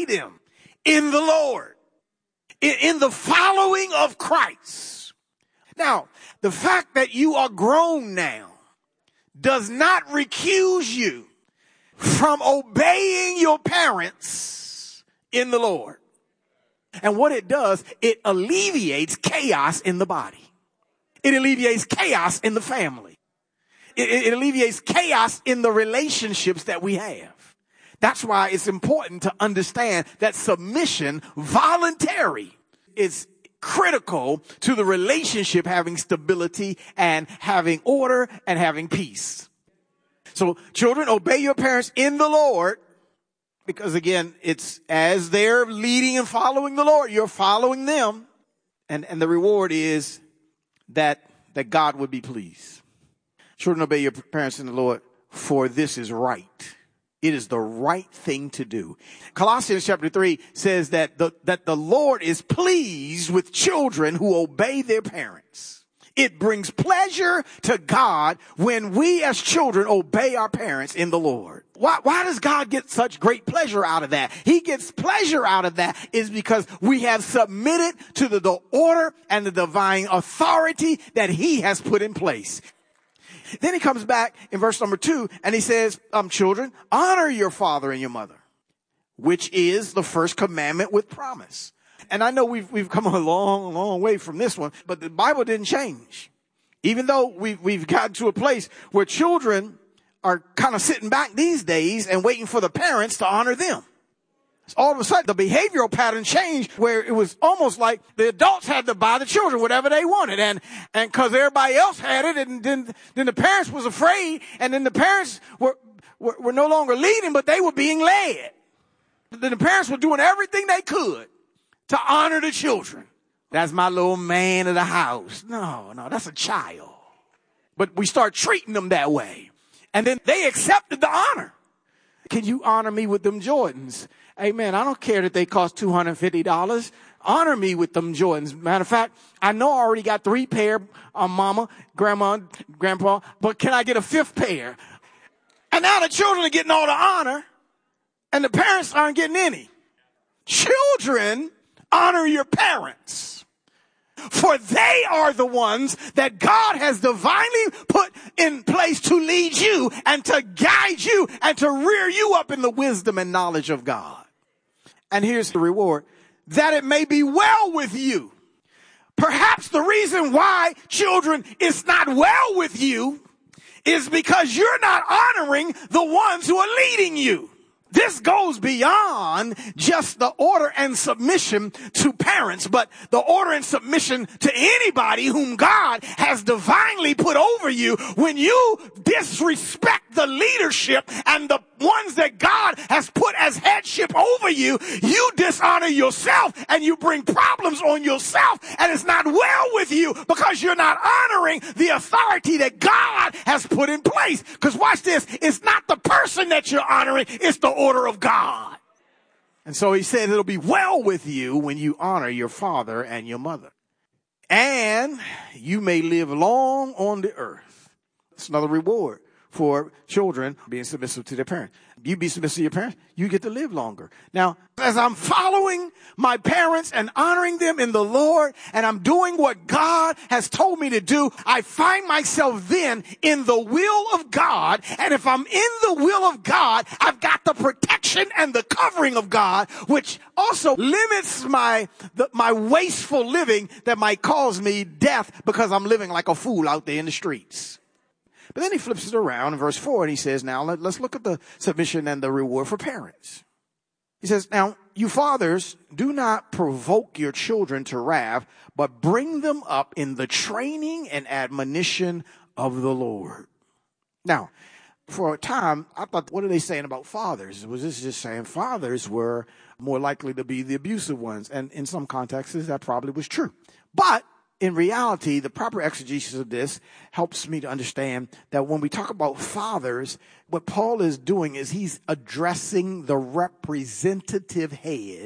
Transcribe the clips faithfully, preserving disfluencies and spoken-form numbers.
obey them in the Lord, in, in the following of Christ. Now, the fact that you are grown now does not recuse you from obeying your parents in the Lord. And what it does, it alleviates chaos in the body. It alleviates chaos in the family. It, it, it alleviates chaos in the relationships that we have. That's why it's important to understand that submission, voluntary, is critical to the relationship having stability and having order and having peace. So children, obey your parents in the Lord, because again, it's as they're leading and following the Lord, you're following them. And, and the reward is that, that God would be pleased. Children, obey your parents in the Lord, for this is right. It is the right thing to do. Colossians chapter three says that the, that the Lord is pleased with children who obey their parents. It brings pleasure to God when we as children obey our parents in the Lord. Why, why does God get such great pleasure out of that? He gets pleasure out of that is because we have submitted to the, the order and the divine authority that he has put in place. Then he comes back in verse number two and he says, um, children, honor your father and your mother, which is the first commandment with promise. And I know we've, we've come a long, long way from this one, but the Bible didn't change. Even though we've, we've gotten to a place where children are kind of sitting back these days and waiting for the parents to honor them. All of a sudden, the behavioral pattern changed where it was almost like the adults had to buy the children whatever they wanted. And, and cause everybody else had it. And then, then the parents was afraid. And then the parents were, were, were no longer leading, but they were being led. Then the parents were doing everything they could to honor the children. That's my little man of the house. No, no, that's a child. But we start treating them that way. And then they accepted the honor. Can you honor me with them Jordans? Amen. I don't care that they cost two hundred fifty dollars. Honor me with them Jordans. Matter of fact, I know I already got three pair, um, mama, grandma, grandpa, but can I get a fifth pair? And now the children are getting all the honor and the parents aren't getting any. Children, honor your parents, for they are the ones that God has divinely put in place to lead you and to guide you and to rear you up in the wisdom and knowledge of God. And here's the reward, that it may be well with you. Perhaps the reason why, children, it's not well with you is because you're not honoring the ones who are leading you. This goes beyond just the order and submission to parents, but the order and submission to anybody whom God has divinely put over you. When you disrespect the leadership and the ones that God has put as headship over you, you dishonor yourself and you bring problems on yourself, and it's not well with you because you're not honoring the authority that God has put in place. Because watch this, it's not the person that you're honoring, it's the order of God. And so he said it'll be well with you when you honor your father and your mother, and you may live long on the earth. It's another reward for children being submissive to their parents. You be submissive to your parents, you get to live longer. Now, as I'm following my parents and honoring them in the Lord, and I'm doing what God has told me to do, I find myself then in the will of God. And if I'm in the will of God, I've got the protection and the covering of God, which also limits my, the, my wasteful living that might cause me death because I'm living like a fool out there in the streets. But then he flips it around in verse four and he says, now let, let's look at the submission and the reward for parents. He says, now you fathers, do not provoke your children to wrath, but bring them up in the training and admonition of the Lord. Now, for a time, I thought, what are they saying about fathers? Was this just saying fathers were more likely to be the abusive ones? And in some contexts, that probably was true. But in reality, the proper exegesis of this helps me to understand that when we talk about fathers, what Paul is doing is he's addressing the representative head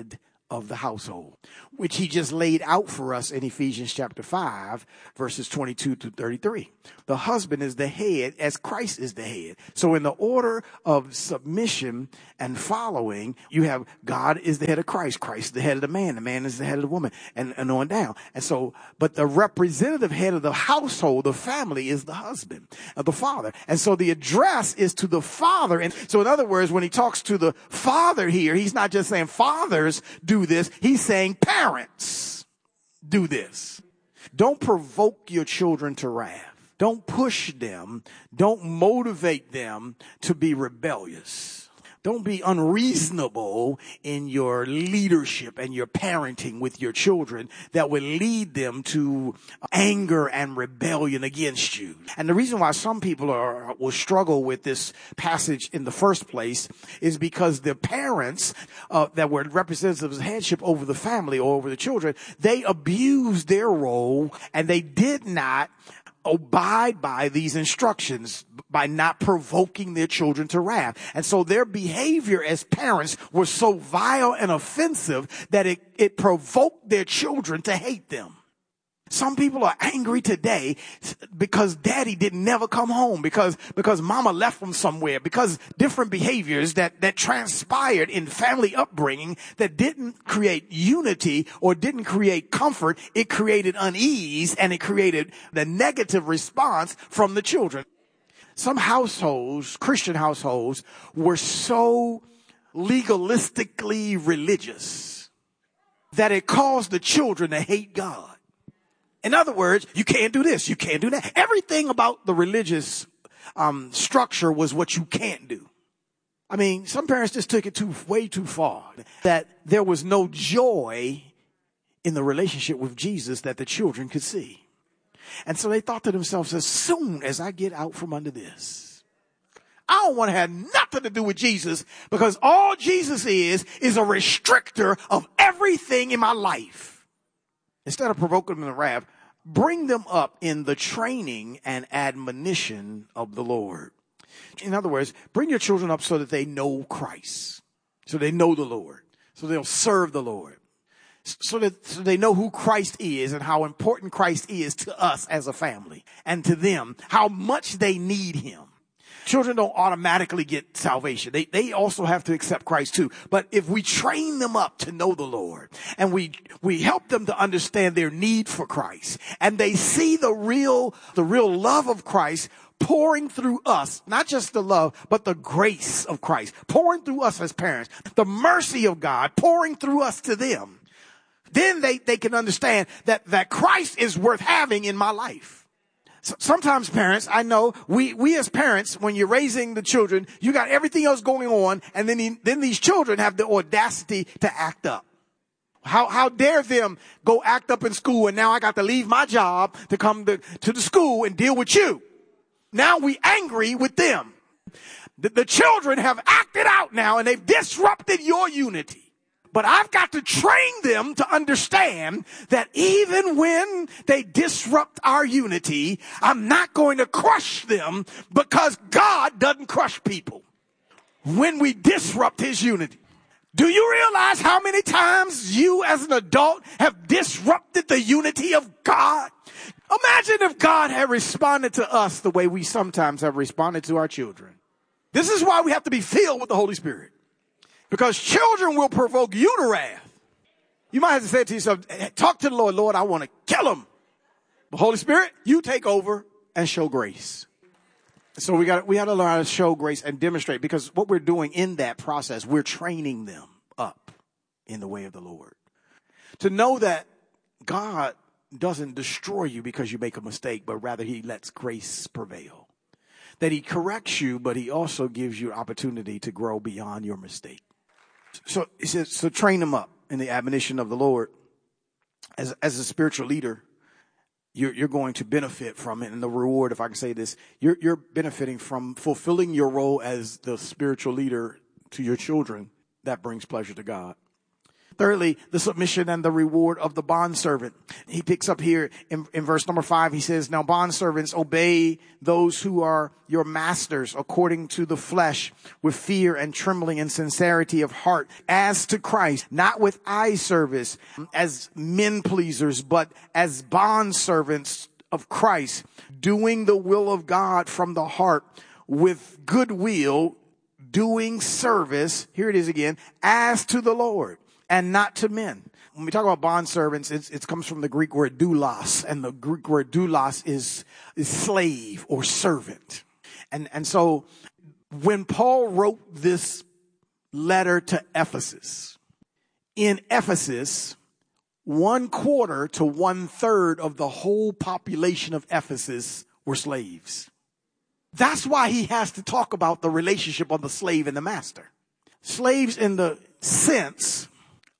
of the household, which he just laid out for us in Ephesians chapter five, verses twenty-two to thirty-three. The husband is the head as Christ is the head. So in the order of submission and following, you have God is the head of Christ. Christ is the head of the man. The man is the head of the woman, and, and on down. And so, but the representative head of the household, the family, is the husband of the father. And so the address is to the father. And so in other words, when he talks to the father here, he's not just saying fathers do this. He's saying parents do this. Don't provoke your children to wrath. Don't push them. Don't motivate them to be rebellious. Don't be unreasonable in your leadership and your parenting with your children that will lead them to anger and rebellion against you. And the reason why some people are, will struggle with this passage in the first place is because the parents uh, that were representatives of headship over the family or over the children, they abused their role and they did not abide by these instructions by not provoking their children to wrath. And so their behavior as parents was so vile and offensive that it, it provoked their children to hate them. Some people are angry today because daddy didn't never come home, because, because mama left them somewhere, because different behaviors that, that transpired in family upbringing that didn't create unity or didn't create comfort. It created unease and it created the negative response from the children. Some households, Christian households, were so legalistically religious that it caused the children to hate God. In other words, you can't do this, you can't do that. Everything about the religious um, structure was what you can't do. I mean, some parents just took it too way too far, that there was no joy in the relationship with Jesus that the children could see. And so they thought to themselves, as soon as I get out from under this, I don't want to have nothing to do with Jesus, because all Jesus is, is a restrictor of everything in my life. Instead of provoking them to wrath, bring them up in the training and admonition of the Lord. In other words, bring your children up so that they know Christ, so they know the Lord, so they'll serve the Lord, so that so they know who Christ is and how important Christ is to us as a family, and to them, how much they need him. Children don't automatically get salvation. They, they also have to accept Christ too. But if we train them up to know the Lord, and we, we help them to understand their need for Christ, and they see the real, the real love of Christ pouring through us, not just the love, but the grace of Christ pouring through us as parents, the mercy of God pouring through us to them, then they, they can understand that, that Christ is worth having in my life. Sometimes parents, I know, we, we as parents, when you're raising the children, you got everything else going on, and then, he, then these children have the audacity to act up. How, how dare them go act up in school, and now I got to leave my job to come to, to the school and deal with you. Now we angry with them. The, the children have acted out now, and they've disrupted your unity. But I've got to train them to understand that even when they disrupt our unity, I'm not going to crush them, because God doesn't crush people when we disrupt his unity. Do you realize how many times you as an adult have disrupted the unity of God? Imagine if God had responded to us the way we sometimes have responded to our children. This is why we have to be filled with the Holy Spirit. Because children will provoke you to wrath. You might have to say to yourself, talk to the Lord, Lord, I want to kill him. But Holy Spirit, you take over and show grace. So we got we got to learn how to show grace and demonstrate, because what we're doing in that process, we're training them up in the way of the Lord. To know that God doesn't destroy you because you make a mistake, but rather he lets grace prevail. That he corrects you, but he also gives you opportunity to grow beyond your mistake. So he says, so train them up in the admonition of the Lord. As, as a spiritual leader, you're, you're going to benefit from it. And the reward, if I can say this, you're, you're benefiting from fulfilling your role as the spiritual leader to your children. That brings pleasure to God. Thirdly, the submission and the reward of the bondservant. He picks up here in, in verse number five. He says, now bondservants, obey those who are your masters according to the flesh, with fear and trembling and sincerity of heart, as to Christ, not with eye service as men pleasers, but as bondservants of Christ, doing the will of God from the heart with good will, doing service, here it is again, as to the Lord and not to men. When we talk about bondservants, it's, it comes from the Greek word doulos, and the Greek word doulos is, is slave or servant. And, and so when Paul wrote this letter to Ephesus, in Ephesus, one quarter to one third of the whole population of Ephesus were slaves. That's why he has to talk about the relationship of the slave and the master. Slaves in the sense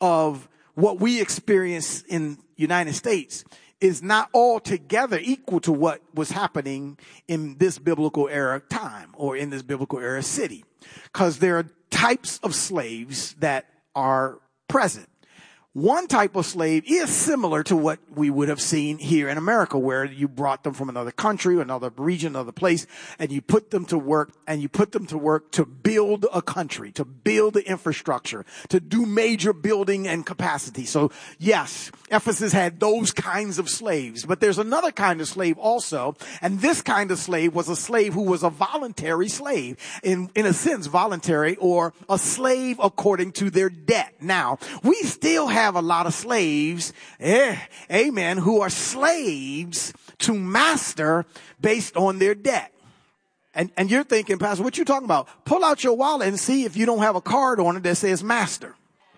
of what we experience in United States is not altogether equal to what was happening in this biblical era time or in this biblical era city. Because there are types of slaves that are present. One type of slave is similar to what we would have seen here in America, where you brought them from another country, another region, another place, and you put them to work, and you put them to work to build a country, to build the infrastructure, to do major building and capacity. So yes, Ephesus had those kinds of slaves, but there's another kind of slave also, and this kind of slave was a slave who was a voluntary slave, in, in a sense voluntary, or a slave according to their debt. Now, we still have a lot of slaves, eh, amen, who are slaves to master based on their debt. And, and you're thinking, Pastor, what you talking about? Pull out your wallet and see if you don't have a card on it that says master.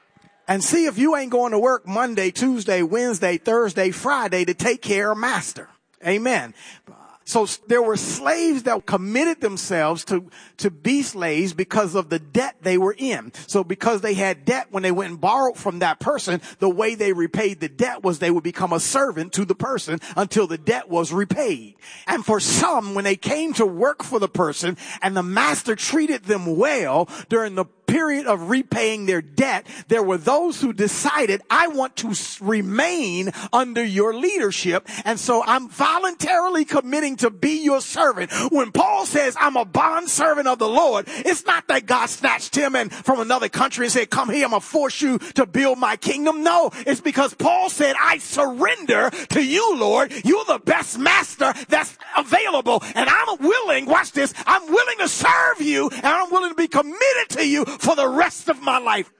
And see if you ain't going to work Monday, Tuesday, Wednesday, Thursday, Friday to take care of master. Amen. So there were slaves that committed themselves to, to be slaves because of the debt they were in. So because they had debt, when they went and borrowed from that person, the way they repaid the debt was they would become a servant to the person until the debt was repaid. And for some, when they came to work for the person and the master treated them well during the period of repaying their debt, there were those who decided, I want to remain under your leadership, and so I'm voluntarily committing to be your servant. When Paul says I'm a bondservant of the Lord, it's not that God snatched him and from another country and said, come here, I'm going to force you to build my kingdom. No, it's because Paul said, I surrender to you, Lord. You're the best master that's available, and I'm willing, watch this, I'm willing to serve you, and I'm willing to be committed to you for the rest of my life.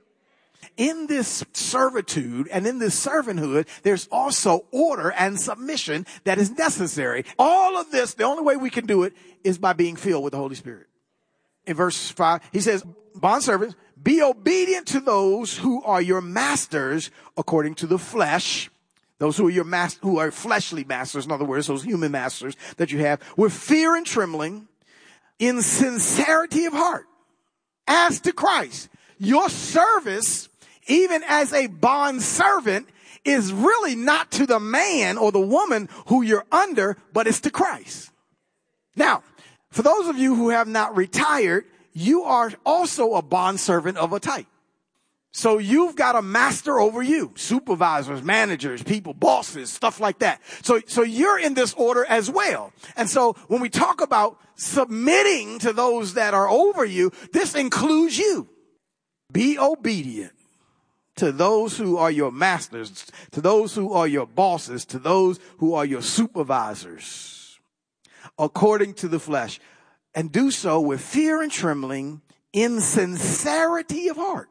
In this servitude and in this servanthood, there's also order and submission that is necessary. All of this, the only way we can do it is by being filled with the Holy Spirit. In verse five, he says, bondservants, be obedient to those who are your masters according to the flesh. Those who are your master, who are fleshly masters, in other words, those human masters that you have, with fear and trembling, in sincerity of heart, as to Christ. Your service, even as a bond servant, is really not to the man or the woman who you're under, but it's to Christ. Now, for those of you who have not retired, you are also a bond servant of a type. So you've got a master over you, supervisors, managers, people, bosses, stuff like that. So, so you're in this order as well. And so when we talk about submitting to those that are over you, this includes you. Be obedient to those who are your masters, to those who are your bosses, to those who are your supervisors, according to the flesh, and do so with fear and trembling, in sincerity of heart,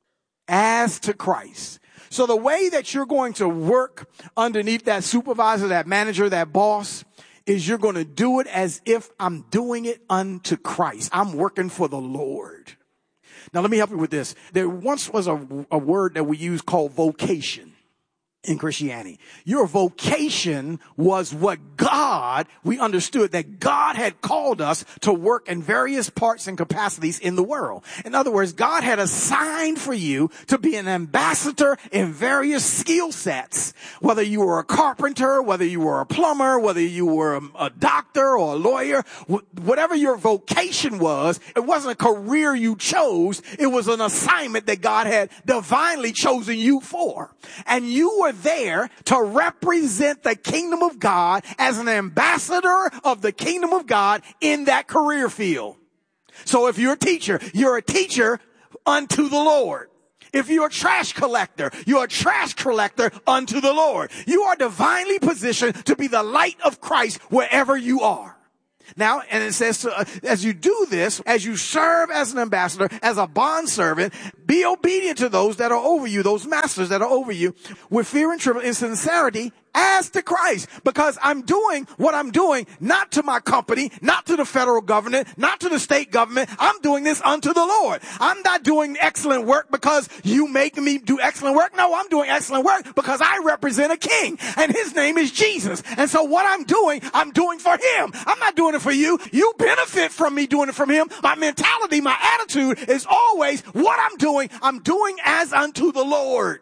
as to Christ. So the way that you're going to work underneath that supervisor, that manager, that boss, is you're going to do it as if I'm doing it unto Christ. I'm working for the Lord. Now, let me help you with this. There once was a, a word that we use called vocation. in Christianity. Your vocation was what God, we understood that God had called us to work in various parts and capacities in the world. In other words, God had assigned for you to be an ambassador in various skill sets. Whether you were a carpenter, whether you were a plumber, whether you were a, a doctor or a lawyer, wh- whatever your vocation was, it wasn't a career you chose. It was an assignment that God had divinely chosen you for. And you were there to represent the kingdom of God as an ambassador of the kingdom of God in that career field. So if you're a teacher, you're a teacher unto the Lord. If you're a trash collector, you're a trash collector unto the Lord. You are divinely positioned to be the light of Christ wherever you are. Now, and it says, uh, as you do this, as you serve as an ambassador, as a bondservant, be obedient to those that are over you, those masters that are over you, with fear and trembling, in sincerity, as to Christ. Because I'm doing what I'm doing, not to my company, not to the federal government, not to the state government. I'm doing this unto the Lord. I'm not doing excellent work because you make me do excellent work. No, I'm doing excellent work because I represent a king, and his name is Jesus. And so what I'm doing, I'm doing for him. I'm not doing it for you. You benefit from me doing it from him. My mentality, my attitude is always what I'm doing, I'm doing as unto the Lord.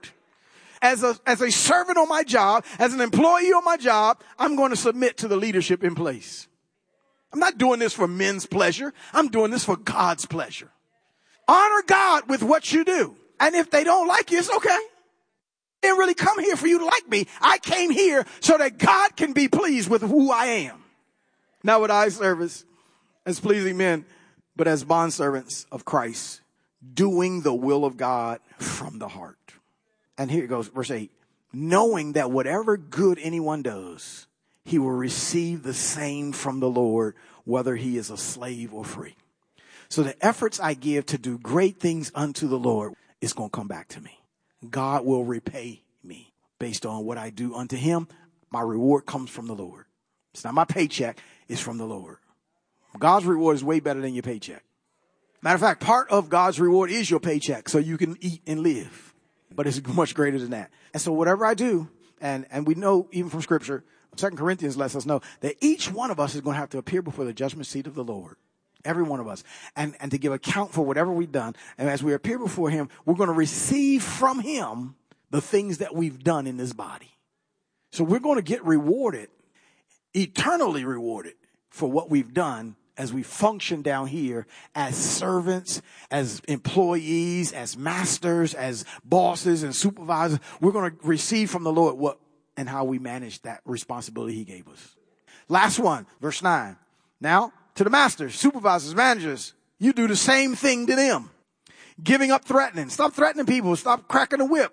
As a, as a servant on my job, as an employee on my job, I'm going to submit to the leadership in place. I'm not doing this for men's pleasure. I'm doing this for God's pleasure. Honor God with what you do. And if they don't like you, it's okay. I didn't really come here for you to like me. I came here so that God can be pleased with who I am. Not with eye service as pleasing men, but as bondservants of Christ, doing the will of God from the heart. And here it goes, verse eight. Knowing that whatever good anyone does, he will receive the same from the Lord, whether he is a slave or free. So the efforts I give to do great things unto the Lord is going to come back to me. God will repay me based on what I do unto him. My reward comes from the Lord. It's not my paycheck. It's from the Lord. God's reward is way better than your paycheck. Matter of fact, part of God's reward is your paycheck so you can eat and live. But it's much greater than that. And so whatever I do, and, and we know even from scripture, Second Corinthians lets us know that each one of us is going to have to appear before the judgment seat of the Lord. Every one of us. And, and to give account for whatever we've done. And as we appear before him, we're going to receive from him the things that we've done in this body. So we're going to get rewarded, eternally rewarded for what we've done as we function down here as servants, as employees, as masters, as bosses and supervisors. We're going to receive from the Lord what and how we manage that responsibility he gave us. Last one, verse nine. Now, to the masters, supervisors, managers, you do the same thing to them. Giving up threatening. Stop threatening people. Stop cracking the whip.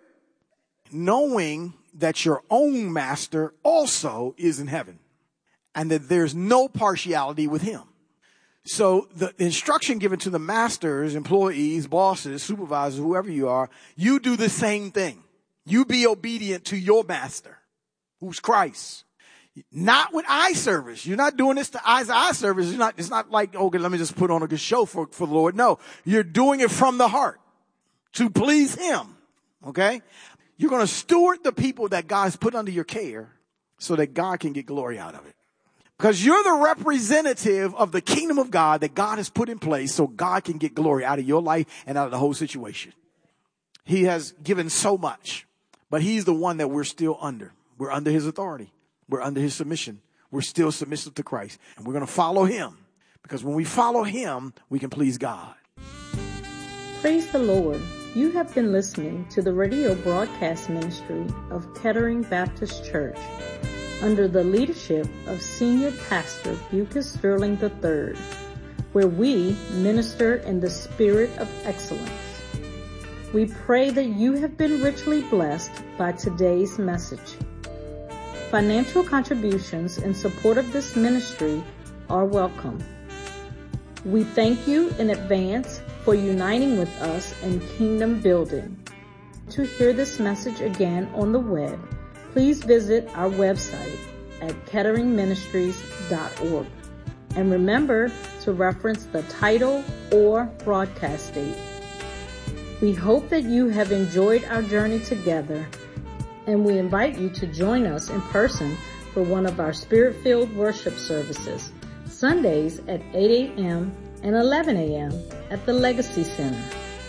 Knowing that your own master also is in heaven and that there's no partiality with him. So the instruction given to the masters, employees, bosses, supervisors, whoever you are, you do the same thing. You be obedient to your master, who's Christ. Not with eye service. You're not doing this to eyes eye service. It's not, it's not like, okay, let me just put on a good show for, for the Lord. No, you're doing it from the heart to please him. Okay? You're going to steward the people that God's put under your care so that God can get glory out of it. Because you're the representative of the kingdom of God that God has put in place so God can get glory out of your life and out of the whole situation. He has given so much, but he's the one that we're still under. We're under his authority. We're under his submission. We're still submissive to Christ. And we're going to follow him because when we follow him, we can please God. Praise the Lord. You have been listening to the radio broadcast ministry of Kettering Baptist Church, under the leadership of Senior Pastor Bucus Sterling the third, where we minister in the spirit of excellence. We pray that you have been richly blessed by today's message. Financial contributions in support of this ministry are welcome. We thank you in advance for uniting with us in kingdom building. To hear this message again on the web, please visit our website at kettering ministries dot org. And remember to reference the title or broadcast date. We hope that you have enjoyed our journey together and we invite you to join us in person for one of our Spirit-filled worship services, Sundays at eight a.m. and eleven a.m. at the Legacy Center,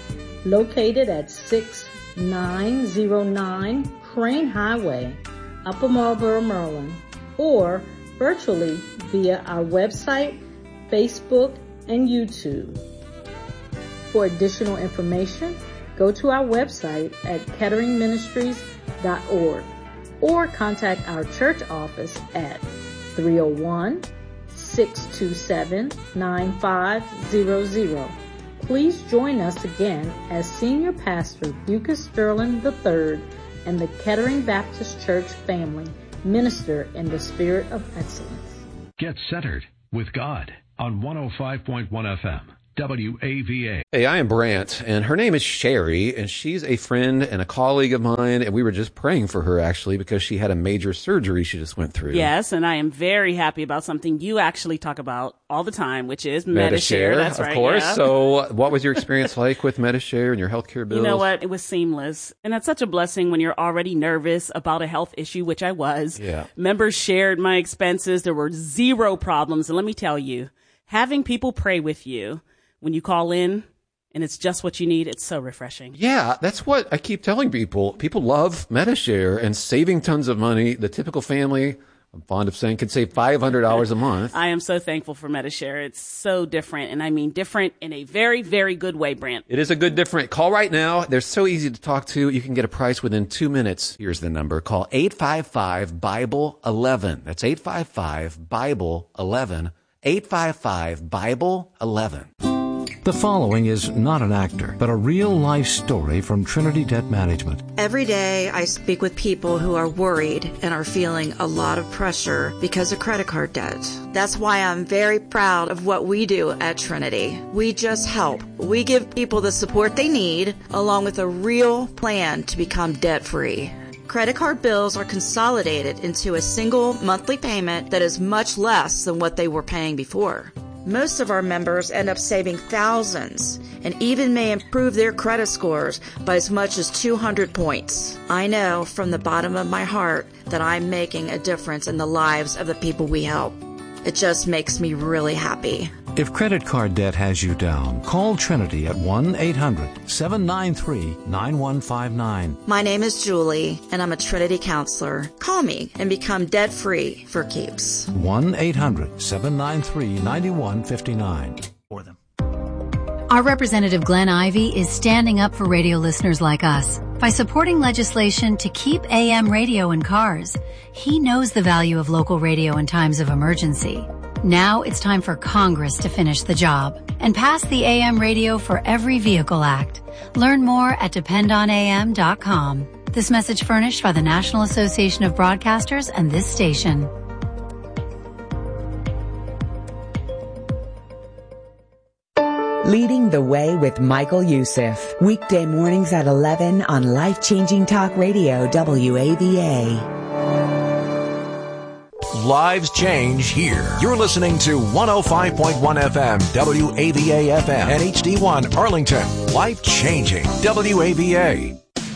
located at six nine zero nine Crane Highway, Upper Marlboro, Maryland, or virtually via our website, Facebook, and YouTube. For additional information, go to our website at kettering ministries dot org or contact our church office at three oh one, six two seven, nine five zero zero. Please join us again as Senior Pastor Lucas Sterling the third and the Kettering Baptist Church family minister in the spirit of excellence. Get centered with God on one oh five point one F M. W A V A. Hey, I am Brant, and her name is Sherry, and she's a friend and a colleague of mine, and we were just praying for her, actually, because she had a major surgery she just went through. Yes, and I am very happy about something you actually talk about all the time, which is Medi-Share. That's of right, course. yeah. So what was your experience like with Medi-Share and your healthcare bills? You know what? It was seamless. And that's such a blessing when you're already nervous about a health issue, which I was. Yeah. Members shared my expenses. There were zero problems. And let me tell you, having people pray with you when you call in and it's just what you need, it's so refreshing. Yeah, that's what I keep telling people. People love Medi-Share and saving tons of money. The typical family, I'm fond of saying, could save five hundred dollars a month. I am so thankful for Medi-Share. It's so different, and I mean different in a very, very good way, Brant. It is a good different. Call right now. They're so easy to talk to. You can get a price within two minutes. Here's the number. Call eight five five, Bible eleven. That's eight five five, Bible eleven. eight five five, Bible eleven. The following is not an actor, but a real-life story from Trinity Debt Management. Every day I speak with people who are worried and are feeling a lot of pressure because of credit card debt. That's why I'm very proud of what we do at Trinity. We just help. We give people the support they need, along with a real plan to become debt-free. Credit card bills are consolidated into a single monthly payment that is much less than what they were paying before. Most of our members end up saving thousands and even may improve their credit scores by as much as two hundred points. I know from the bottom of my heart that I'm making a difference in the lives of the people we help. It just makes me really happy. If credit card debt has you down, call Trinity at one eight hundred, seven nine three, nine one five nine. My name is Julie, and I'm a Trinity counselor. Call me and become debt-free for keeps. one eight hundred, seven nine three, nine one five nine. For them. Our Representative Glenn Ivey is standing up for radio listeners like us by supporting legislation to keep A M radio in cars. He knows the value of local radio in times of emergency. Now it's time for Congress to finish the job and pass the A M Radio for Every Vehicle Act. Learn more at depend on A M dot com. This message furnished by the National Association of Broadcasters and this station. Leading the Way with Michael Youssef. Weekday mornings at eleven on Life Changing Talk Radio, W A V A. Lives change here. You're listening to one oh five point one F M, W A V A F M, and H D one Arlington. Life changing, W A V A.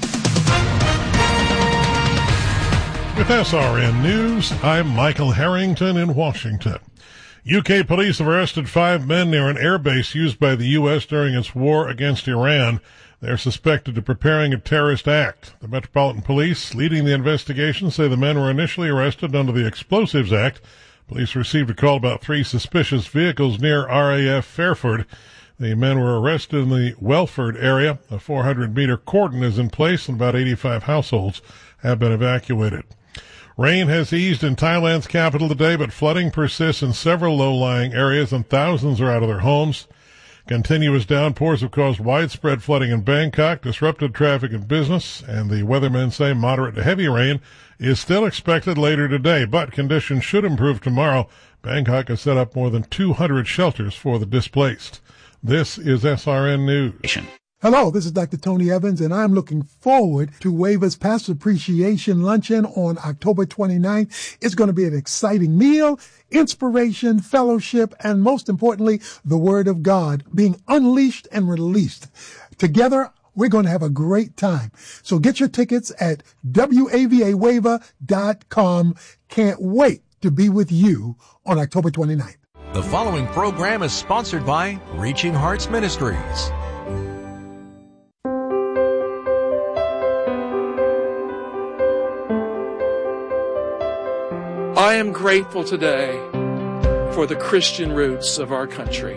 With S R N News, I'm Michael Harrington in Washington. U K police have arrested five men near an airbase used by the U S during its war against Iran. They're suspected of preparing a terrorist act. The Metropolitan Police, leading the investigation, say the men were initially arrested under the Explosives Act. Police received a call about three suspicious vehicles near R A F Fairford. The men were arrested in the Welford area. A four hundred meter cordon is in place and about eighty-five households have been evacuated. Rain has eased in Thailand's capital today, but flooding persists in several low-lying areas and thousands are out of their homes. Continuous downpours have caused widespread flooding in Bangkok, disrupted traffic and business, and the weathermen say moderate to heavy rain is still expected later today, but conditions should improve tomorrow. Bangkok has set up more than two hundred shelters for the displaced. This is S R N News. Hello, this is Doctor Tony Evans, and I'm looking forward to WAVA's Pastor Appreciation Luncheon on October twenty-ninth. It's going to be an exciting meal, inspiration, fellowship, and most importantly, the Word of God being unleashed and released. Together, We're going to have a great time. So get your tickets at W A V A waiver dot com. Can't wait to be with you on October twenty-ninth. The following program is sponsored by Reaching Hearts Ministries. I am grateful today for the Christian roots of our country.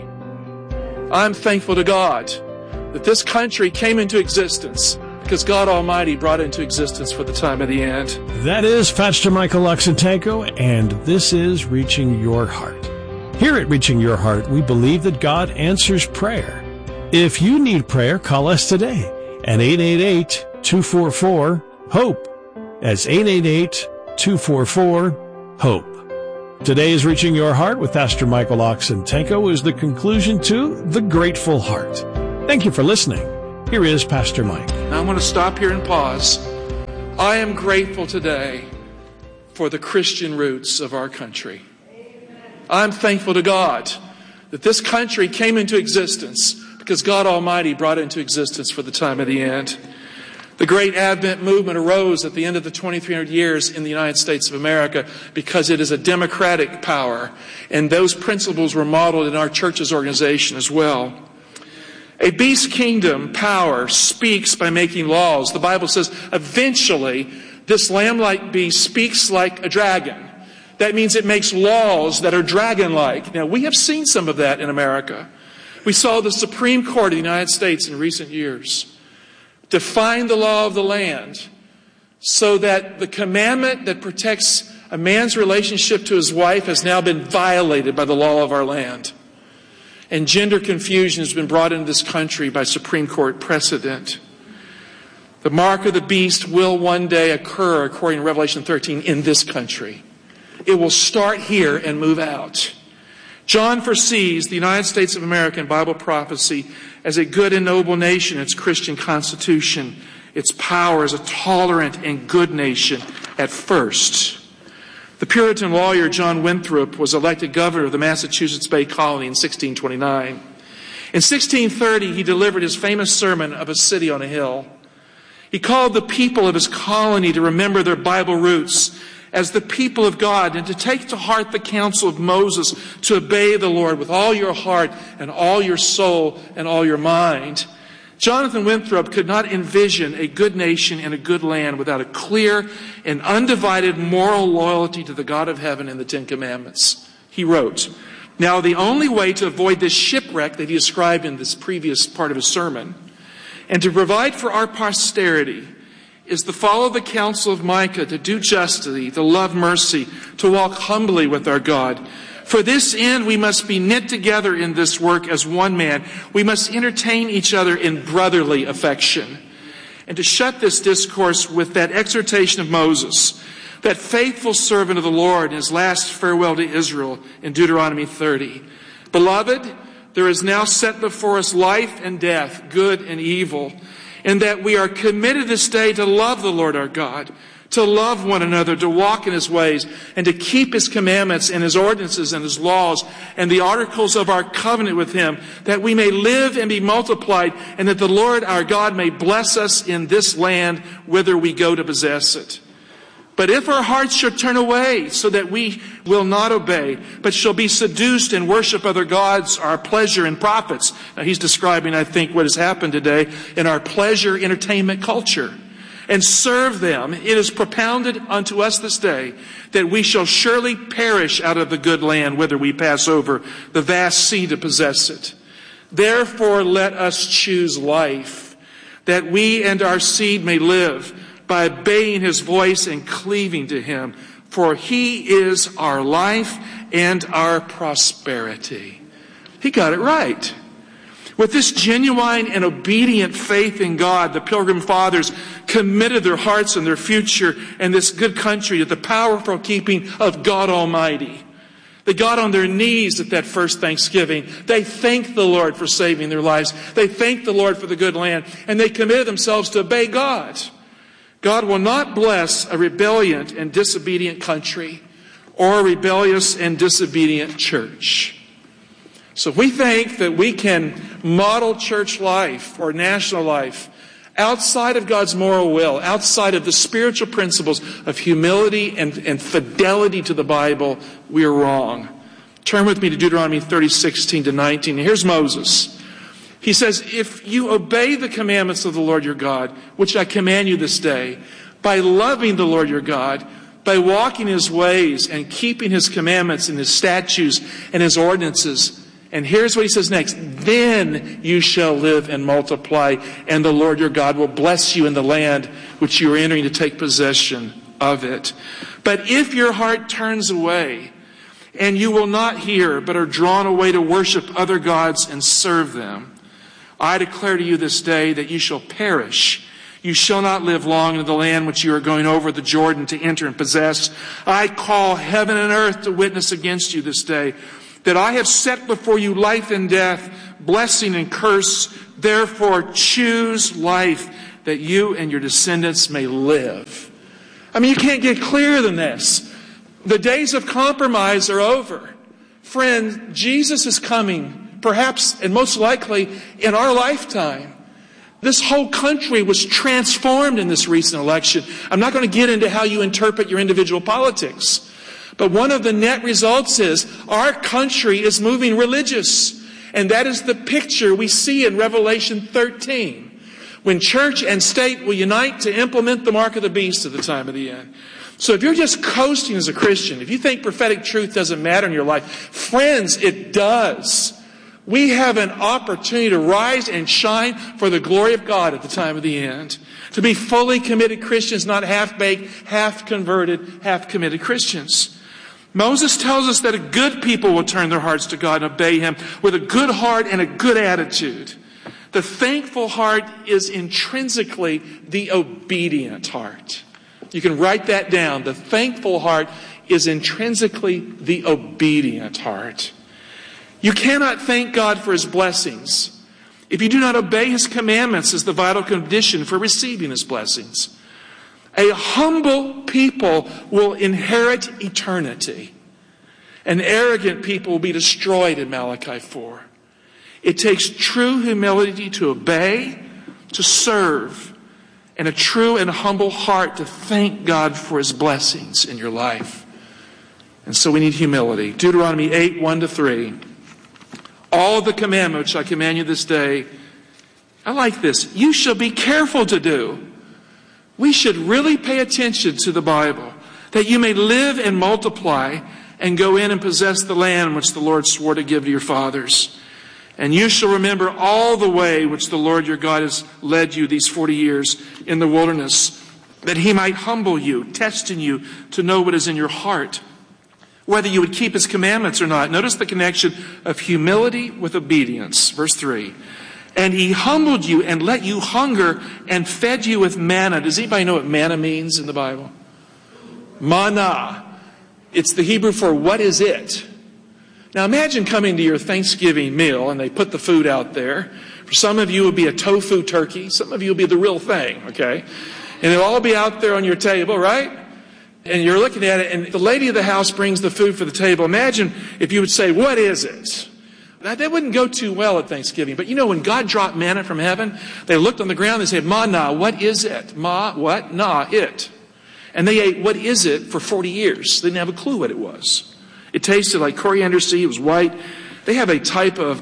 I'm thankful to God that this country came into existence because God Almighty brought it into existence for the time of the end. That is Pastor Michael Oxentenko, and this is Reaching Your Heart. Here at Reaching Your Heart, we believe that God answers prayer. If you need prayer, call us today at eight eight eight, two four four, HOPE. That's eight eight eight, two four four, HOPE. Today's Reaching Your Heart with Pastor Michael Oxentenko is the conclusion to The Grateful Heart. Thank you for listening. Here is Pastor Mike. Now I want to stop here and pause. I am grateful today for the Christian roots of our country. I'm thankful to God that this country came into existence because God Almighty brought it into existence for the time of the end. The great Advent movement arose at the end of the twenty-three hundred years in the United States of America because it is a democratic power, and those principles were modeled in our church's organization as well. A beast kingdom power speaks by making laws. The Bible says eventually this lamb-like beast speaks like a dragon. That means it makes laws that are dragon-like. Now, we have seen some of that in America. We saw the Supreme Court of the United States in recent years define the law of the land so that the commandment that protects a man's relationship to his wife has now been violated by the law of our land. And gender confusion has been brought into this country by Supreme Court precedent. The mark of the beast will one day occur, according to Revelation thirteen, in this country. It will start here and move out. John foresees the United States of America in Bible prophecy as a good and noble nation, its Christian constitution, its power as a tolerant and good nation at first. The Puritan lawyer John Winthrop was elected governor of the Massachusetts Bay Colony in sixteen twenty-nine. In sixteen thirty, he delivered his famous sermon of a city on a hill. He called the people of his colony to remember their Bible roots as the people of God and to take to heart the counsel of Moses to obey the Lord with all your heart and all your soul and all your mind. Jonathan Winthrop could not envision a good nation and a good land without a clear and undivided moral loyalty to the God of heaven and the Ten Commandments. He wrote, "Now the only way to avoid this shipwreck that he described in this previous part of his sermon and to provide for our posterity is to follow the counsel of Micah, to do justly, to love mercy, to walk humbly with our God. For this end, we must be knit together in this work as one man. We must entertain each other in brotherly affection." And to shut this discourse with that exhortation of Moses, that faithful servant of the Lord in his last farewell to Israel in Deuteronomy thirty. "Beloved, there is now set before us life and death, good and evil, and that we are committed this day to love the Lord our God, to love one another, to walk in his ways, and to keep his commandments and his ordinances and his laws and the articles of our covenant with him, that we may live and be multiplied, and that the Lord our God may bless us in this land whither we go to possess it. But if our hearts shall turn away so that we will not obey, but shall be seduced and worship other gods, our pleasure and profits." Now he's describing, I think, what has happened today in our pleasure entertainment culture. "And serve them, it is propounded unto us this day that we shall surely perish out of the good land whither we pass over the vast sea to possess it. Therefore let us choose life, that we and our seed may live, by obeying his voice and cleaving to him. For he is our life and our prosperity." He got it right. With this genuine and obedient faith in God, the Pilgrim Fathers committed their hearts and their future and this good country to the powerful keeping of God Almighty. They got on their knees at that first Thanksgiving. They thanked the Lord for saving their lives. They thanked the Lord for the good land. And they committed themselves to obey God. God will not bless a rebellious and disobedient country or a rebellious and disobedient church. So if we think that we can model church life or national life outside of God's moral will, outside of the spiritual principles of humility and, and fidelity to the Bible, we are wrong. Turn with me to Deuteronomy thirty, sixteen to nineteen. Here's Moses. He says, if you obey the commandments of the Lord your God, which I command you this day, by loving the Lord your God, by walking his ways and keeping his commandments and his statutes and his ordinances. And here's what he says next. Then you shall live and multiply, and the Lord your God will bless you in the land which you are entering to take possession of it. But if your heart turns away, and you will not hear, but are drawn away to worship other gods and serve them, I declare to you this day that you shall perish. You shall not live long in the land which you are going over the Jordan to enter and possess. I call heaven and earth to witness against you this day, that I have set before you life and death, blessing and curse. Therefore choose life, that you and your descendants may live. I mean, you can't get clearer than this. The days of compromise are over. Friend, Jesus is coming, perhaps and most likely in our lifetime. This whole country was transformed in this recent election. I'm not going to get into how you interpret your individual politics. But one of the net results is our country is moving religious. And that is the picture we see in Revelation thirteen. When church and state will unite to implement the mark of the beast at the time of the end. So if you're just coasting as a Christian, if you think prophetic truth doesn't matter in your life, friends, it does. We have an opportunity to rise and shine for the glory of God at the time of the end. To be fully committed Christians, not half-baked, half-converted, half-committed Christians. Moses tells us that a good people will turn their hearts to God and obey him with a good heart and a good attitude. The thankful heart is intrinsically the obedient heart. You can write that down. The thankful heart is intrinsically the obedient heart. You cannot thank God for his blessings if you do not obey his commandments as the vital condition for receiving his blessings. A humble people will inherit eternity. An arrogant people will be destroyed in Malachi four. It takes true humility to obey, to serve, and a true and humble heart to thank God for his blessings in your life. And so we need humility. Deuteronomy eight, one to three. All the commandments which I command you this day, I like this, you shall be careful to do. We should really pay attention to the Bible, that you may live and multiply and go in and possess the land which the Lord swore to give to your fathers. And you shall remember all the way which the Lord your God has led you these forty years in the wilderness, that he might humble you, testing you to know what is in your heart, whether you would keep his commandments or not. Notice the connection of humility with obedience. Verse three. And he humbled you and let you hunger and fed you with manna. Does anybody know what manna means in the Bible? Manna. It's the Hebrew for what is it? Now imagine coming to your Thanksgiving meal and they put the food out there. For some of you it would be a tofu turkey. Some of you will be the real thing, okay? And it'll all be out there on your table, right? And you're looking at it and the lady of the house brings the food for the table. Imagine if you would say, what is it? Now, that wouldn't go too well at Thanksgiving. But you know, when God dropped manna from heaven, they looked on the ground and they said, Ma-na, what is it? Ma, what? Na, it. And they ate, what is it, for forty years. They didn't have a clue what it was. It tasted like coriander seed. It was white. They have a type of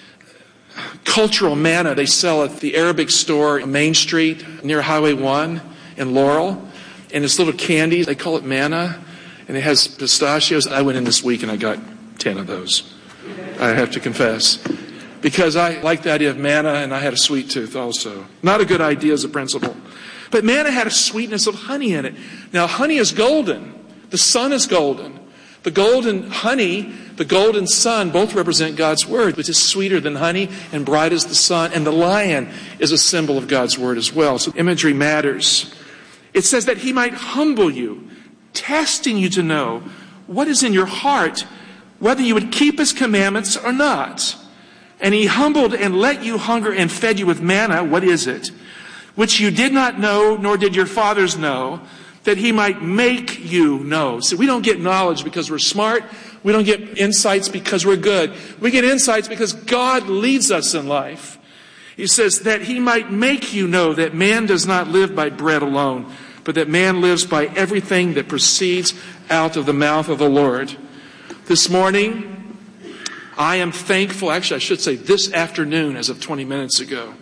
cultural manna they sell at the Arabic store on Main Street near Highway one in Laurel. And it's little candies. They call it manna. And it has pistachios. I went in this week and I got ten of those. I have to confess. Because I like the idea of manna and I had a sweet tooth also. Not a good idea as a principle. But manna had a sweetness of honey in it. Now honey is golden. The sun is golden. The golden honey, the golden sun, both represent God's word, which is sweeter than honey and bright as the sun. And the lion is a symbol of God's word as well. So imagery matters. It says that he might humble you, testing you to know what is in your heart, whether you would keep his commandments or not. And he humbled and let you hunger and fed you with manna. What is it? Which you did not know, nor did your fathers know, that he might make you know. See, we don't get knowledge because we're smart. We don't get insights because we're good. We get insights because God leads us in life. He says that he might make you know that man does not live by bread alone, but that man lives by everything that proceeds out of the mouth of the Lord. This morning, I am thankful, actually I should say this afternoon as of twenty minutes ago,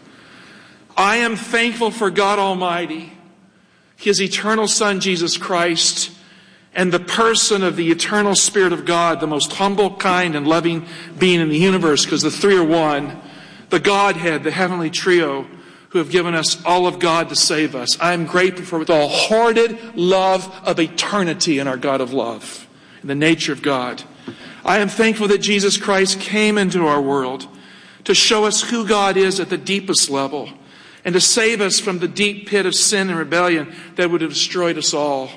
I am thankful for God Almighty, His eternal Son, Jesus Christ, and the person of the eternal Spirit of God, the most humble, kind, and loving being in the universe, because the three are one, the Godhead, the heavenly trio, who have given us all of God to save us. I am grateful for the wholehearted love of eternity in our God of love, in the nature of God. I am thankful that Jesus Christ came into our world to show us who God is at the deepest level and to save us from the deep pit of sin and rebellion that would have destroyed us all.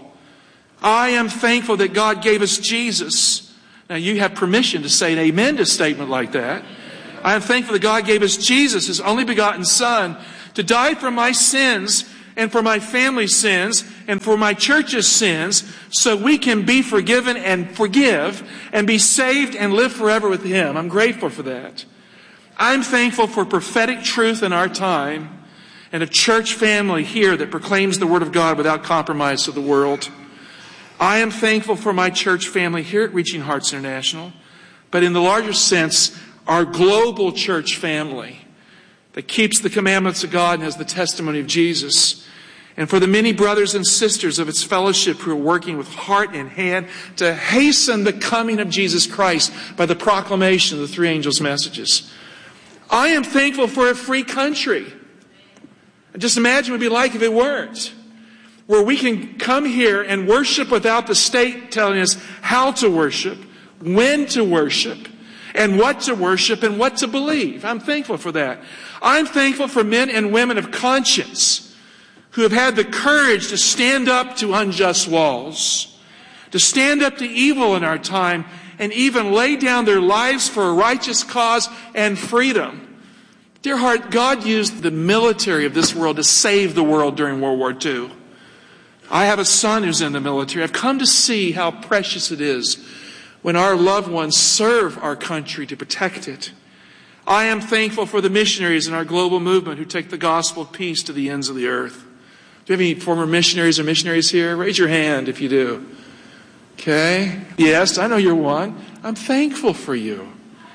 I am thankful that God gave us Jesus. Now you have permission to say an amen to a statement like that. I am thankful that God gave us Jesus, His only begotten Son, to die for my sins and for my family's sins and for my church's sins so we can be forgiven and forgive and be saved and live forever with Him. I'm grateful for that. I'm thankful for prophetic truth in our time and a church family here that proclaims the Word of God without compromise to the world. I am thankful for my church family here at Reaching Hearts International, but in the larger sense, our global church family that keeps the commandments of God and has the testimony of Jesus. And for the many brothers and sisters of its fellowship who are working with heart and hand to hasten the coming of Jesus Christ by the proclamation of the three angels' messages. I am thankful for a free country. Just imagine what it would be like if it weren't. Where we can come here and worship without the state telling us how to worship, when to worship, and what to worship and what to believe. I'm thankful for that. I'm thankful for men and women of conscience who have had the courage to stand up to unjust walls, to stand up to evil in our time, and even lay down their lives for a righteous cause and freedom. Dear heart, God used the military of this world to save the world during World War Two. I have a son who's in the military. I've come to see how precious it is when our loved ones serve our country to protect it. I am thankful for the missionaries in our global movement who take the gospel of peace to the ends of the earth. Do you have any former missionaries or missionaries here? Raise your hand if you do. Okay. Yes, I know you're one. I'm thankful for you.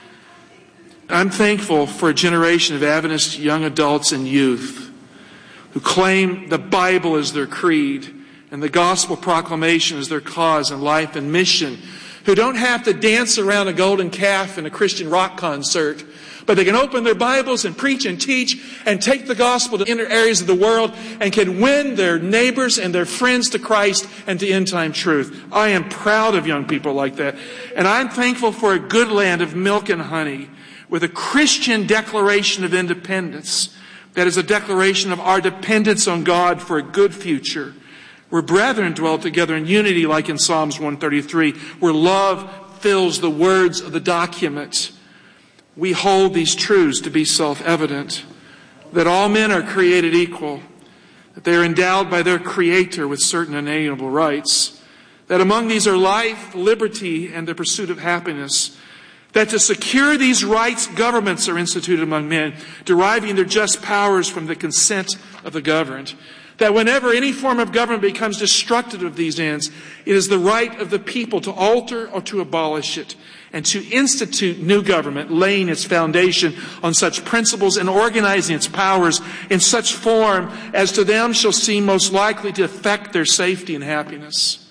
I'm thankful for a generation of Adventist young adults and youth who claim the Bible as their creed and the gospel proclamation as their cause in life and mission, who don't have to dance around a golden calf in a Christian rock concert, but they can open their Bibles and preach and teach and take the gospel to inner areas of the world and can win their neighbors and their friends to Christ and to end-time truth. I am proud of young people like that. And I'm thankful for a good land of milk and honey with a Christian declaration of independence. That is a declaration of our dependence on God for a good future, where brethren dwell together in unity like in Psalms one thirty-three, where love fills the words of the document. We hold these truths to be self-evident, that all men are created equal, that they are endowed by their Creator with certain inalienable rights, that among these are life, liberty, and the pursuit of happiness, that to secure these rights, governments are instituted among men, deriving their just powers from the consent of the governed. That whenever any form of government becomes destructive of these ends, it is the right of the people to alter or to abolish it, and to institute new government, laying its foundation on such principles and organizing its powers in such form as to them shall seem most likely to affect their safety and happiness.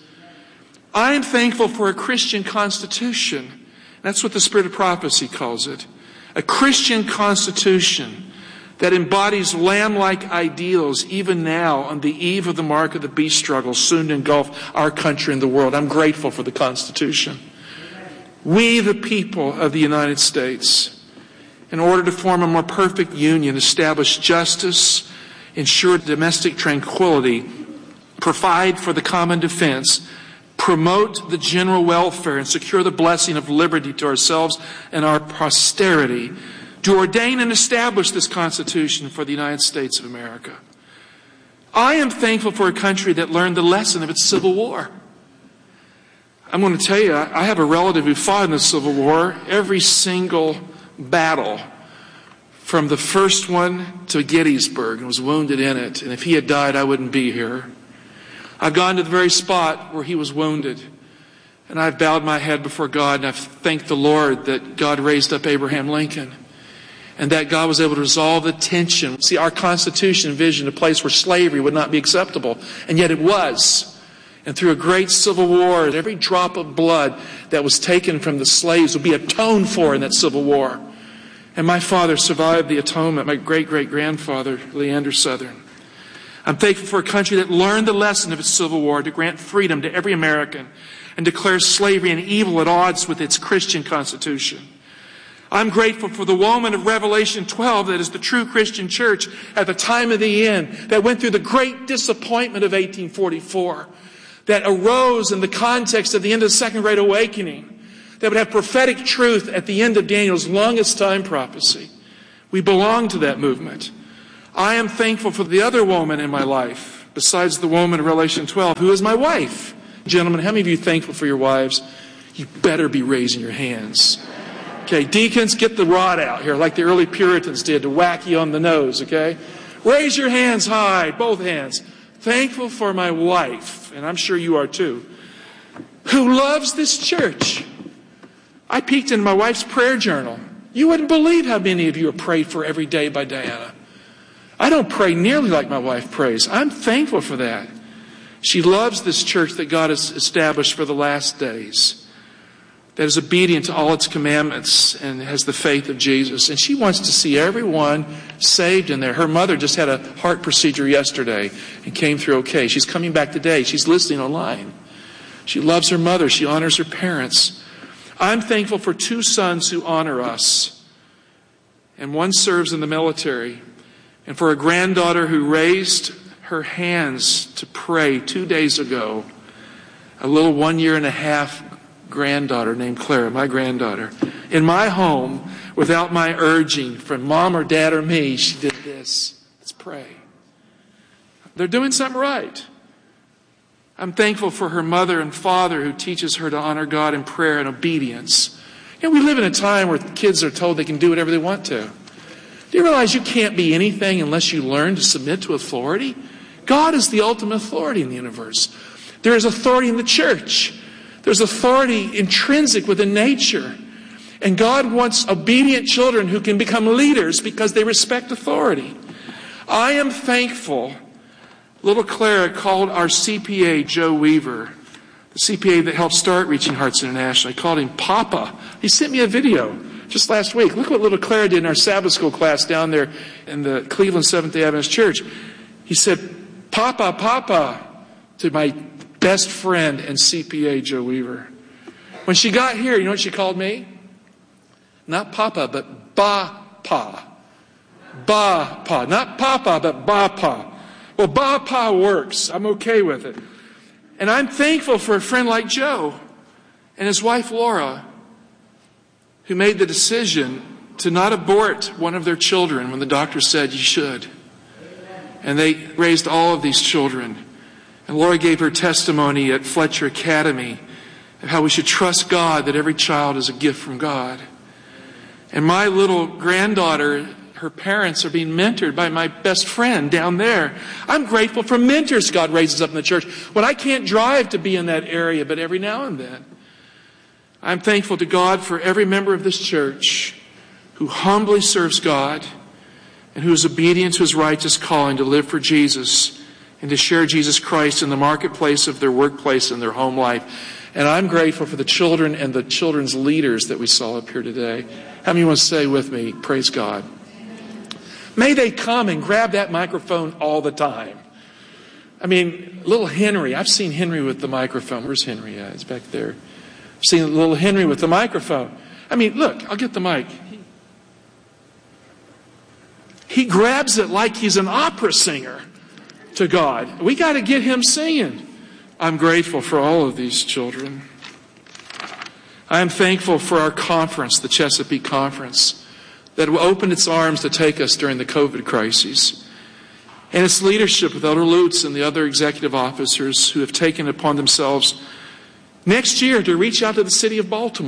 I am thankful for a Christian constitution. That's what the Spirit of Prophecy calls it. A Christian constitution that embodies lamb-like ideals even now on the eve of the mark of the beast struggle soon to engulf our country and the world. I'm grateful for the Constitution. We, the people of the United States, in order to form a more perfect union, establish justice, ensure domestic tranquility, provide for the common defense, promote the general welfare, and secure the blessing of liberty to ourselves and our posterity, to ordain and establish this Constitution for the United States of America. I am thankful for a country that learned the lesson of its Civil War. I'm going to tell you, I have a relative who fought in the Civil War, every single battle, from the first one to Gettysburg and was wounded in it. And if he had died, I wouldn't be here. I've gone to the very spot where he was wounded. And I've bowed my head before God, and I've thanked the Lord that God raised up Abraham Lincoln. And that God was able to resolve the tension. See, our Constitution envisioned a place where slavery would not be acceptable. And yet it was. And through a great civil war, every drop of blood that was taken from the slaves would be atoned for in that civil war. And my father survived the atonement, my great-great-grandfather, Leander Southern. I'm thankful for a country that learned the lesson of its civil war to grant freedom to every American and declare slavery an evil at odds with its Christian Constitution. I'm grateful for the woman of Revelation twelve that is the true Christian church at the time of the end, that went through the great disappointment of eighteen forty-four, that arose in the context of the end of the Second Great Awakening, that would have prophetic truth at the end of Daniel's longest time prophecy. We belong to that movement. I am thankful for the other woman in my life, besides the woman of Revelation twelve, who is my wife. Gentlemen, how many of you are thankful for your wives? You better be raising your hands. Okay, deacons, get the rod out here like the early Puritans did to whack you on the nose, okay? Raise your hands high, both hands. Thankful for my wife, and I'm sure you are too, who loves this church. I peeked into my wife's prayer journal. You wouldn't believe how many of you are prayed for every day by Diana. I don't pray nearly like my wife prays. I'm thankful for that. She loves this church that God has established for the last days, that is obedient to all its commandments and has the faith of Jesus. And she wants to see everyone saved in there. Her mother just had a heart procedure yesterday and came through okay. She's coming back today. She's listening online. She loves her mother. She honors her parents. I'm thankful for two sons who honor us. And one serves in the military. And for a granddaughter who raised her hands to pray two days ago, a little one year and a half granddaughter named Clara, my granddaughter, in my home, without my urging from mom or dad or me, she did this. Let's pray. They're doing something right. I'm thankful for her mother and father who teaches her to honor God in prayer and obedience. You know, we live in a time where kids are told they can do whatever they want to. Do you realize you can't be anything unless you learn to submit to authority? God is the ultimate authority in the universe. There is authority in the church. There's authority intrinsic within nature. And God wants obedient children who can become leaders because they respect authority. I am thankful. Little Clara called our C P A, Joe Weaver, the C P A that helped start Reaching Hearts International. I called him Papa. He sent me a video just last week. Look what little Clara did in our Sabbath school class down there in the Cleveland Seventh-day Adventist Church. He said, Papa, Papa, to my best friend and C P A, Joe Weaver. When she got here, you know what she called me? Not Papa, but Ba-Pa. Ba-Pa. Not Papa, but Ba-Pa. Well, Ba-Pa works. I'm okay with it. And I'm thankful for a friend like Joe and his wife, Laura, who made the decision to not abort one of their children when the doctor said you should. And they raised all of these children. And Laura gave her testimony at Fletcher Academy of how we should trust God, that every child is a gift from God. And my little granddaughter, her parents are being mentored by my best friend down there. I'm grateful for mentors God raises up in the church when I can't drive to be in that area, but every now and then. I'm thankful to God for every member of this church who humbly serves God and who is obedient to his righteous calling to live for Jesus and to share Jesus Christ in the marketplace of their workplace and their home life. And I'm grateful for the children and the children's leaders that we saw up here today. How many want to say with me, praise God? May they come and grab that microphone all the time. I mean, little Henry, I've seen Henry with the microphone. Where's Henry at? It's back there. I've seen little Henry with the microphone. I mean, look, I'll get the mic. He grabs it like he's an opera singer to God. We got to get him singing. I'm grateful for all of these children. I am thankful for our conference, the Chesapeake Conference, that opened its arms to take us during the COVID crisis. And its leadership with Elder Lutz and the other executive officers who have taken it upon themselves next year to reach out to the city of Baltimore,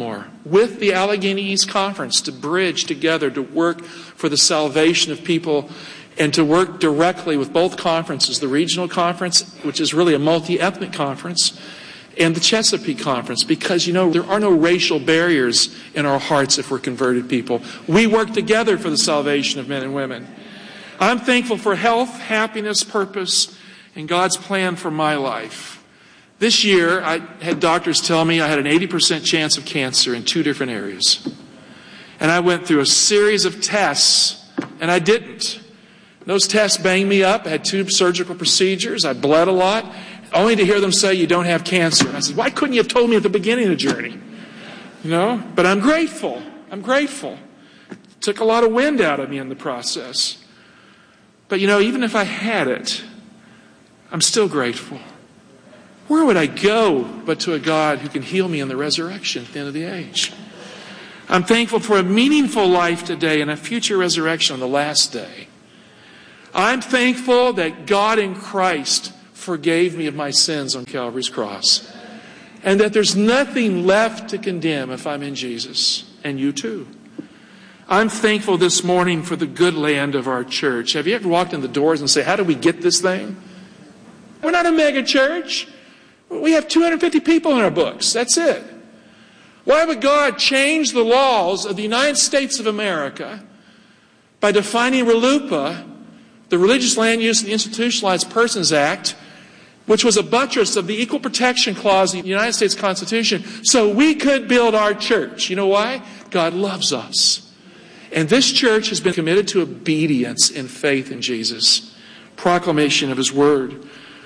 with the Allegheny East Conference to bridge together, to work for the salvation of people, and to work directly with both conferences, the regional conference, which is really a multi-ethnic conference, and the Chesapeake Conference, because, you know, there are no racial barriers in our hearts if we're converted people. We work together for the salvation of men and women. I'm thankful for health, happiness, purpose, and God's plan for my life. This year, I had doctors tell me I had an eighty percent chance of cancer in two different areas. And I went through a series of tests, and I didn't. Those tests banged me up. I had two surgical procedures. I bled a lot, only to hear them say you don't have cancer. And I said, why couldn't you have told me at the beginning of the journey? You know, but I'm grateful. I'm grateful. It took a lot of wind out of me in the process. But, you know, even if I had it, I'm still grateful. Where would I go but to a God who can heal me in the resurrection at the end of the age? I'm thankful for a meaningful life today and a future resurrection on the last day. I'm thankful that God in Christ forgave me of my sins on Calvary's cross, and that there's nothing left to condemn if I'm in Jesus, and you too. I'm thankful this morning for the good land of our church. Have you ever walked in the doors and say, how do we get this thing? We're not a mega church. We have two hundred fifty people in our books. That's it. Why would God change the laws of the United States of America by defining RLUIPA, the Religious Land Use and Institutionalized Persons Act, which was a buttress of the Equal Protection Clause of the United States Constitution, so we could build our church? You know why? God loves us. And this church has been committed to obedience and faith in Jesus, proclamation of His Word.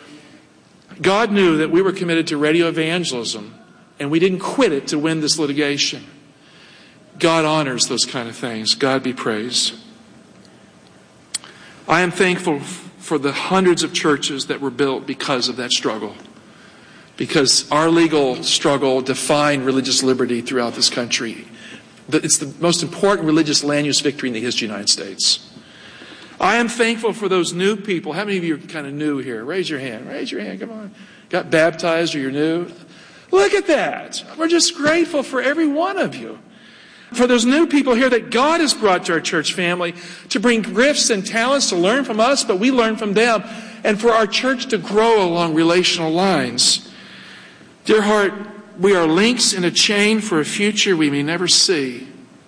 God knew that we were committed to radio evangelism, and we didn't quit it to win this litigation. God honors those kind of things. God be praised. I am thankful for the hundreds of churches that were built because of that struggle, because our legal struggle defined religious liberty throughout this country. It's the most important religious land use victory in the history of the United States. I am thankful for those new people. How many of you are kind of new here? Raise your hand. Raise your hand. Come on. Got baptized or you're new? Look at that. We're just grateful for every one of you. For those new people here that God has brought to our church family to bring gifts and talents to learn from us, but we learn from them, and for our church to grow along relational lines. Dear heart, we are links in a chain for a future we may never see.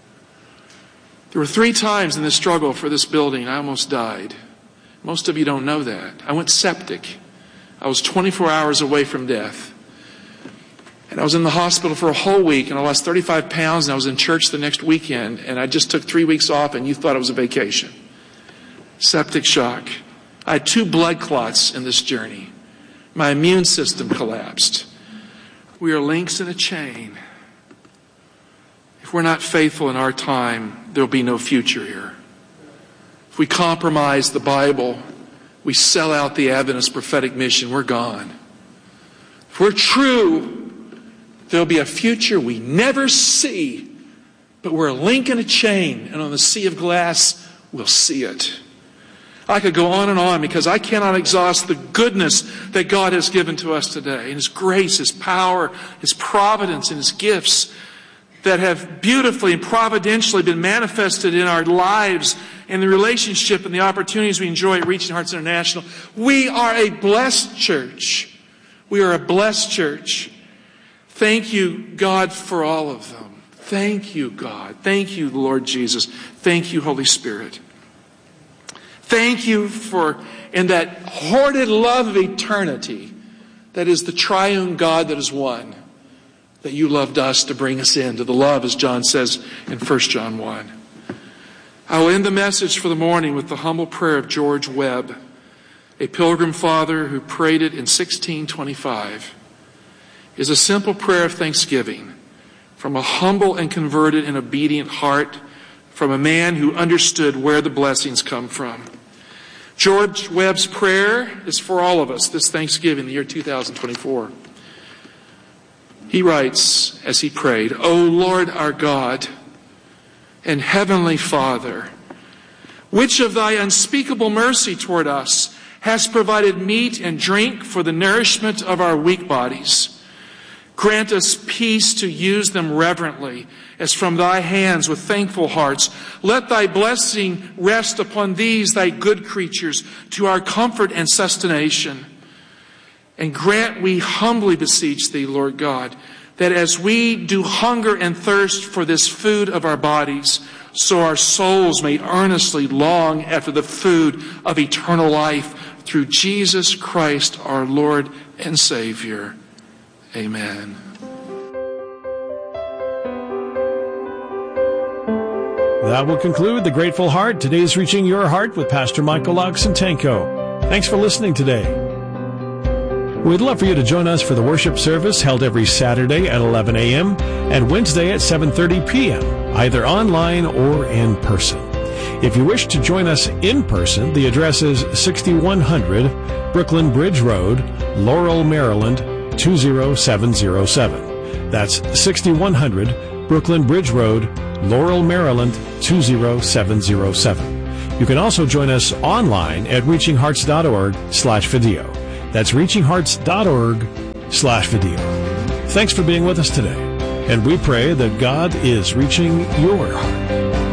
There were three times in this struggle for this building I almost died. Most of you don't know that. I went septic. I was twenty-four hours away from death. And I was in the hospital for a whole week, and I lost thirty-five pounds, and I was in church the next weekend, and I just took three weeks off, and you thought it was a vacation. Septic shock. I had two blood clots in this journey. My immune system collapsed. We are links in a chain. If we're not faithful in our time, there'll be no future here. If we compromise the Bible, we sell out the Adventist prophetic mission, we're gone. If we're true, there'll be a future we never see, but we're a link in a chain, and on the sea of glass, we'll see it. I could go on and on because I cannot exhaust the goodness that God has given to us today, and His grace, His power, His providence, and His gifts that have beautifully and providentially been manifested in our lives and the relationship and the opportunities we enjoy at Reaching Hearts International. We are a blessed church. We are a blessed church. Thank you, God, for all of them. Thank you, God. Thank you, Lord Jesus. Thank you, Holy Spirit. Thank you for, in that hoarded love of eternity, that is the triune God that is one, that you loved us to bring us into the love, as John says in First John one. I will end the message for the morning with the humble prayer of George Webb, a Pilgrim Father who prayed it in sixteen twenty-five. It is a simple prayer of thanksgiving from a humble and converted and obedient heart, from a man who understood where the blessings come from. George Webb's prayer is for all of us this Thanksgiving, the year two thousand twenty-four. He writes, as he prayed, O Lord our God and Heavenly Father, which of thy unspeakable mercy toward us hast provided meat and drink for the nourishment of our weak bodies, Grant us peace to use them reverently, as from thy hands with thankful hearts. Let thy blessing rest upon these thy good creatures, to our comfort and sustentation. And grant, we humbly beseech thee, Lord God, that as we do hunger and thirst for this food of our bodies, so our souls may earnestly long after the food of eternal life through Jesus Christ our Lord and Savior. Amen. That will conclude The Grateful Heart. Today's Reaching Your Heart with Pastor Michael Oxentenko. Thanks for listening today. We'd love for you to join us for the worship service held every Saturday at eleven a.m. and Wednesday at seven thirty p.m., either online or in person. If you wish to join us in person, the address is sixty-one hundred Brooklyn Bridge Road, Laurel, Maryland, two zero seven zero seven. That's sixty-one hundred Brooklyn Bridge Road, Laurel, Maryland, two zero seven zero seven. You can also join us online at reachinghearts.org slash video. That's reachinghearts.org slash video. Thanks for being with us today, and we pray that God is reaching your heart.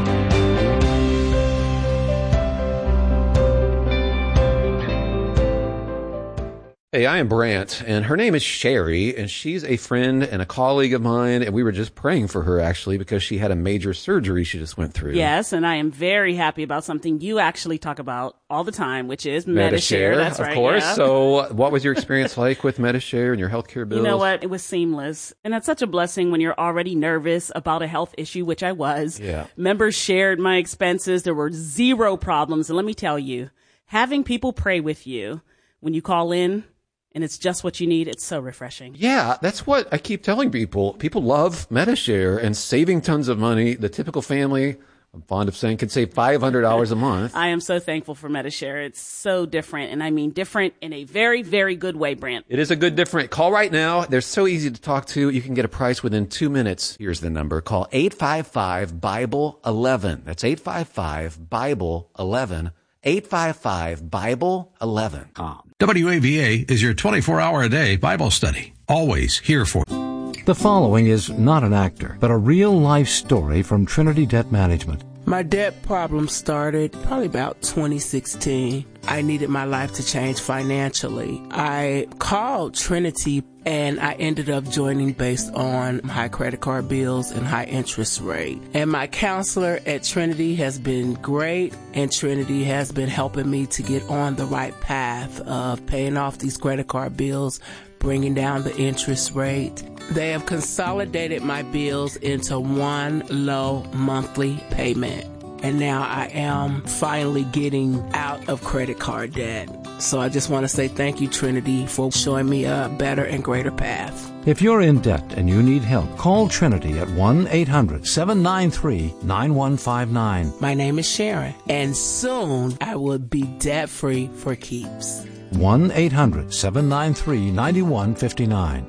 Hey, I am Brant, and her name is Sherry, and she's a friend and a colleague of mine, and we were just praying for her, actually, because she had a major surgery she just went through. Yes, and I am very happy about something you actually talk about all the time, which is Medi-Share. Medi-Share, That's of right, course. yeah. So what was your experience like with Medi-Share and your healthcare bills? You know what? It was seamless. And that's such a blessing when you're already nervous about a health issue, which I was. Yeah. Members shared my expenses. There were zero problems. And let me tell you, having people pray with you when you call in, and it's just what you need, it's so refreshing. Yeah, that's what I keep telling people. People love Medi-Share and saving tons of money. The typical family, I'm fond of saying, can save five hundred dollars a month. I am so thankful for Medi-Share. It's so different, and I mean different in a very, very good way, Brant. It is a good different. Call right now. They're so easy to talk to. You can get a price within two minutes. Here's the number. Call eight five five, Bible eleven. That's eight five five, Bible eleven. eight five five, Bible eleven. W A V A is your twenty-four hour a day Bible study. Always here for you. The following is not an actor, but a real-life story from Trinity Debt Management. My debt problem started probably about twenty sixteen. I needed my life to change financially. I called Trinity and I ended up joining based on high credit card bills and high interest rate. And my counselor at Trinity has been great, and Trinity has been helping me to get on the right path of paying off these credit card bills, bringing down the interest rate. They have consolidated my bills into one low monthly payment. And now I am finally getting out of credit card debt. So I just want to say thank you, Trinity, for showing me a better and greater path. If you're in debt and you need help, call Trinity at one eight hundred, seven nine three, nine one five nine. My name is Sharon, and soon I will be debt-free for keeps. one eight hundred, seven nine three, nine one five nine.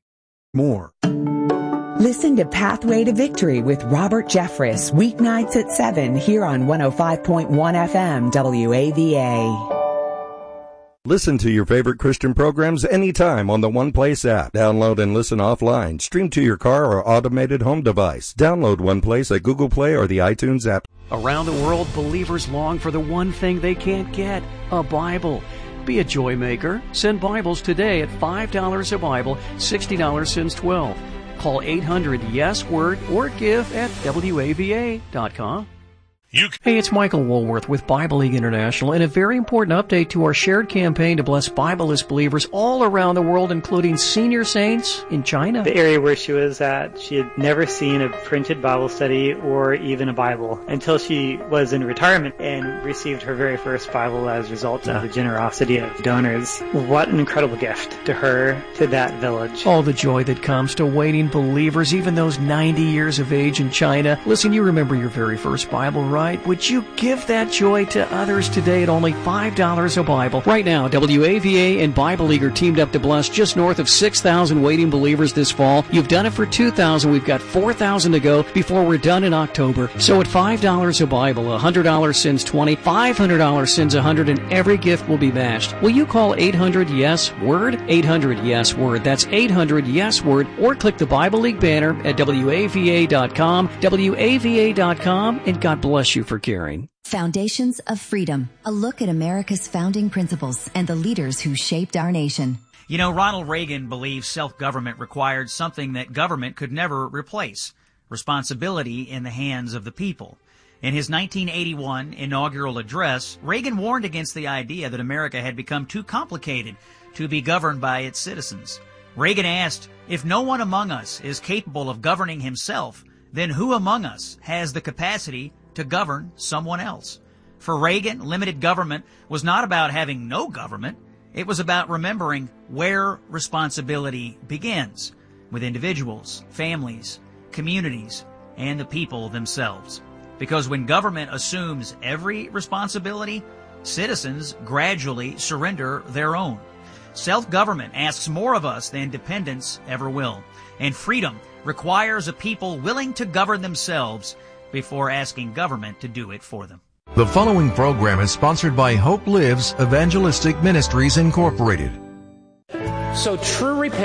More. Listen to Pathway to Victory with Robert Jeffress, weeknights at seven here on one oh five point one F M W A V A. Listen to your favorite Christian programs anytime on the One Place app. Download and listen offline. Stream to your car or automated home device. Download One Place at Google Play or the iTunes app. Around the world, believers long for the one thing they can't get, a Bible. Be a joy maker. Send Bibles today at five dollars a Bible, sixty dollars since twelve. Call eight hundred yes word or give at W A V A dot com. You Hey, it's Michael Woolworth with Bible League International, and a very important update to our shared campaign to bless Bibleless believers all around the world, including senior saints in China. The area where she was at, she had never seen a printed Bible study or even a Bible until she was in retirement and received her very first Bible as a result of the generosity of donors. What an incredible gift to her, to that village. All the joy that comes to waiting believers, even those ninety years of age in China. Listen, you remember your very first Bible, right? right? Would you give that joy to others today at only five dollars a Bible? Right now, W A V A and Bible League are teamed up to bless just north of six thousand waiting believers this fall. You've done it for two thousand. We've got four thousand to go before we're done in October. So at five dollars a Bible, one hundred dollars sends twenty, five hundred dollars sends one hundred, and every gift will be matched. Will you call eight hundred yes word? eight hundred yes word. That's eight hundred yes word. Or click the Bible League banner at W A V A dot com, W A V A dot com, and God bless you for caring. Foundations of Freedom, a look at America's founding principles and the leaders who shaped our nation. You know, Ronald Reagan believed self-government required something that government could never replace: responsibility in the hands of the people. In his nineteen eighty-one inaugural address, Reagan warned against the idea that America had become too complicated to be governed by its citizens. Reagan asked, if no one among us is capable of governing himself, then who among us has the capacity to govern someone else? For Reagan, limited government was not about having no government. It was about remembering where responsibility begins, with individuals, families, communities, and the people themselves. Because when government assumes every responsibility, citizens gradually surrender their own. Self-government asks more of us than dependence ever will. And freedom requires a people willing to govern themselves before asking government to do it for them. The following program is sponsored by Hope Lives Evangelistic Ministries Incorporated. So true repentance